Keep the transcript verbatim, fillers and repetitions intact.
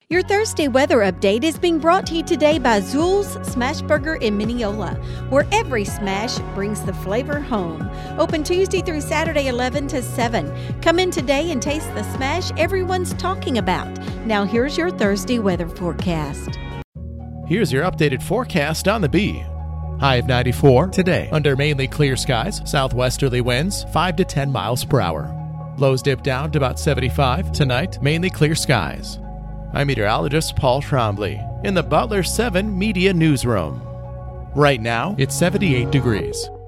Your Thursday weather update is being brought to you today by Zool's Smash Burger in Mineola, where every smash brings the flavor home. Open Tuesday through Saturday, eleven to seven. Come in today and taste the smash everyone's talking about. Now here's your Thursday weather forecast. Here's your updated forecast on the Bee. High of ninety-four today. Under mainly clear skies, southwesterly winds five to ten miles per hour. Lows dip down to about seventy-five. Tonight, mainly clear skies. I'm meteorologist Paul Trombley in the Butler seven Media Newsroom. Right now, it's seventy-eight degrees.